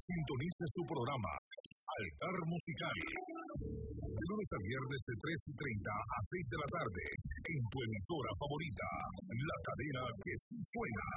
Sintonice su programa Altar Musical. De lunes a viernes de 3:30 a 6 de la tarde. En tu emisora favorita. La cadena que suena.